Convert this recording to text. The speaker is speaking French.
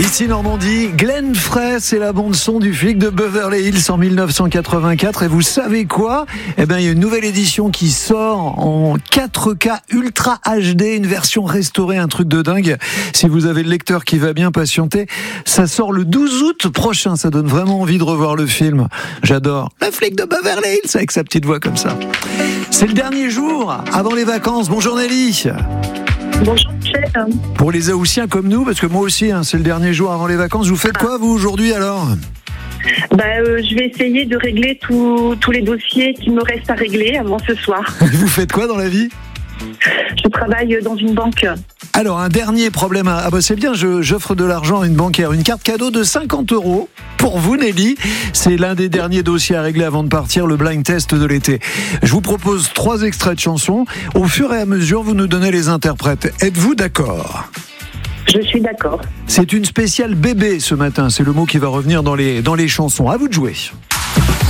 Ici Normandie, Glenn Frey, c'est la bande-son du flic de Beverly Hills en 1984. Et vous savez quoi ? Eh bien, il y a une nouvelle édition qui sort en 4K Ultra HD, une version restaurée, un truc de dingue. Si vous avez le lecteur qui va bien patienter, ça sort le 12 août prochain. Ça donne vraiment envie de revoir le film. J'adore. Le flic de Beverly Hills avec sa petite voix comme ça. C'est le dernier jour avant les vacances. Bonjour Nelly. Bonjour Michel. Pour les Haussiens comme nous, parce que moi aussi, c'est le dernier jour avant les vacances. Vous faites quoi, vous, aujourd'hui, alors ? Je vais essayer de régler tous les dossiers qui me restent à régler avant ce soir. Vous faites quoi dans la vie ? Je travaille dans une banque. Alors, un dernier problème. C'est bien, j'offre de l'argent à une banquière. Une carte cadeau de 50 € pour vous, Nelly. C'est l'un des derniers dossiers à régler avant de partir, le blind test de l'été. Je vous propose 3 extraits de chansons. Au fur et à mesure, vous nous donnez les interprètes. Êtes-vous d'accord ? Je suis d'accord. C'est une spéciale bébé ce matin. C'est le mot qui va revenir dans les chansons. À vous de jouer.